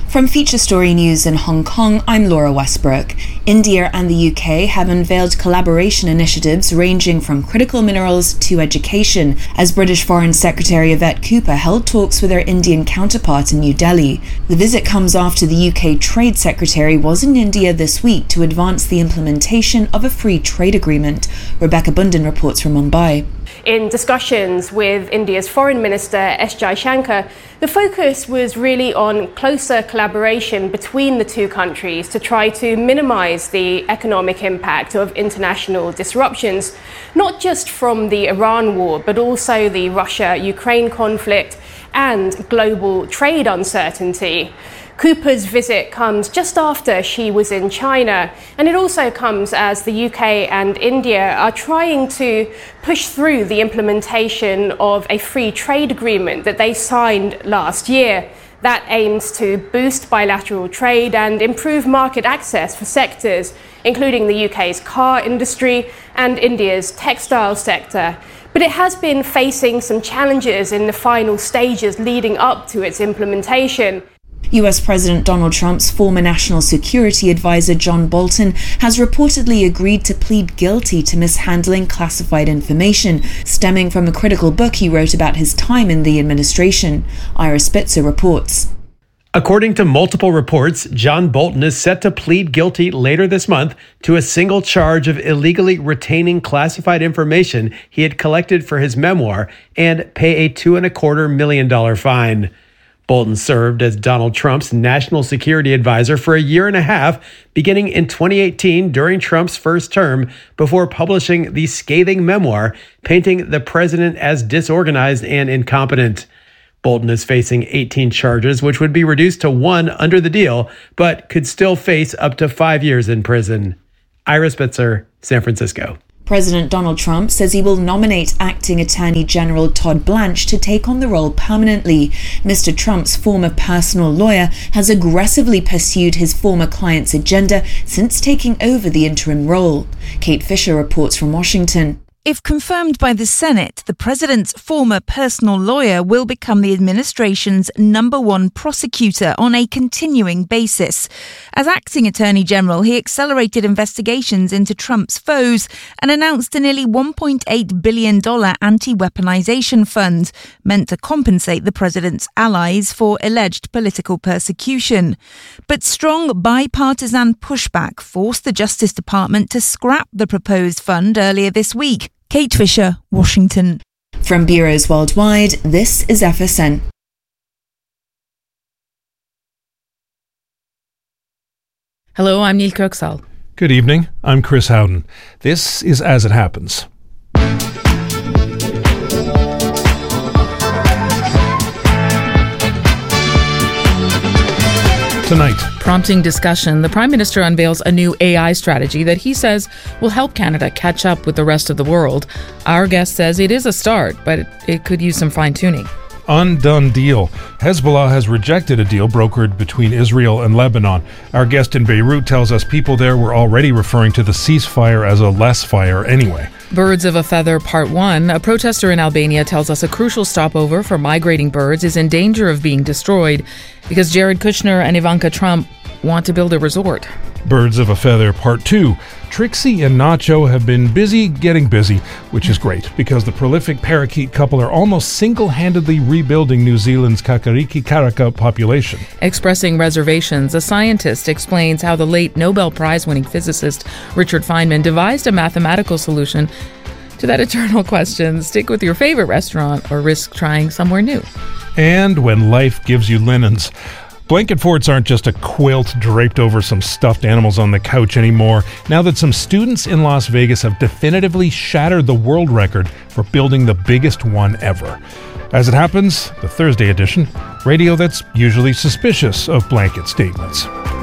From Feature Story News in Hong Kong, I'm Laura Westbrook. India and the UK have unveiled collaboration initiatives ranging from critical minerals to education, as British Foreign Secretary Yvette Cooper held talks with her Indian counterpart in New Delhi. The visit comes after the UK Trade Secretary was in India this week to advance the implementation of a free trade agreement. Rebecca Bundan reports from Mumbai. In discussions with India's Foreign Minister S. Jaishankar, the focus was really on closer collaboration between the two countries to try to minimise the economic impact of international disruptions, not just from the Iran war, but also the Russia-Ukraine conflict and global trade uncertainty. Cooper's visit comes just after she was in China, and it also comes as the UK and India are trying to push through the implementation of a free trade agreement that they signed last year. That aims to boost bilateral trade and improve market access for sectors, including the UK's car industry and India's textile sector. But it has been facing some challenges in the final stages leading up to its implementation. US President Donald Trump's former National Security Advisor John Bolton has reportedly agreed to plead guilty to mishandling classified information, stemming from a critical book he wrote about his time in the administration. Ira Spitzer reports. According to multiple reports, John Bolton is set to plead guilty later this month to a single charge of illegally retaining classified information he had collected for his memoir and pay a $2.25 million fine. Bolton served as Donald Trump's national security advisor for a year and a half, beginning in 2018 during Trump's first term, before publishing the scathing memoir painting the president as disorganized and incompetent. Bolton is facing 18 charges, which would be reduced to 1 under the deal, but could still face up to 5 years in prison. Ira Spitzer, San Francisco. President Donald Trump says he will nominate Acting Attorney General Todd Blanche to take on the role permanently. Mr. Trump's former personal lawyer has aggressively pursued his former client's agenda since taking over the interim role. Kate Fisher reports from Washington. If confirmed by the Senate, the president's former personal lawyer will become the administration's #1 prosecutor on a continuing basis. As acting attorney general, he accelerated investigations into Trump's foes and announced a nearly $1.8 billion anti-weaponization fund meant to compensate the president's allies for alleged political persecution. But strong bipartisan pushback forced the Justice Department to scrap the proposed fund earlier this week. Kate Fisher, Washington. From bureaus worldwide, this is FSN. Hello, I'm Neil Kirksall. Good evening, I'm Chris Howden. This is As It Happens. Tonight. Prompting discussion, the Prime Minister unveils a new AI strategy that he says will help Canada catch up with the rest of the world. Our guest says it is a start, but it could use some fine-tuning. Undone deal. Hezbollah has rejected a deal brokered between Israel and Lebanon. Our guest in Beirut tells us people there were already referring to the ceasefire as a less fire anyway. Birds of a Feather Part 1. A protester in Albania tells us a crucial stopover for migrating birds is in danger of being destroyed because Jared Kushner and Ivanka Trump want to build a resort. Birds of a Feather Part 2. Trixie and Nacho have been busy getting busy, which is great because the prolific parakeet couple are almost single-handedly rebuilding New Zealand's Kakariki Karaka population. Expressing reservations, a scientist explains how the late Nobel Prize-winning physicist Richard Feynman devised a mathematical solution to that eternal question: stick with your favorite restaurant or risk trying somewhere new. And when life gives you linens. Blanket forts aren't just a quilt draped over some stuffed animals on the couch anymore, now that some students in Las Vegas have definitively shattered the world record for building the biggest one ever. As it happens, the Thursday edition, radio that's usually suspicious of blanket statements.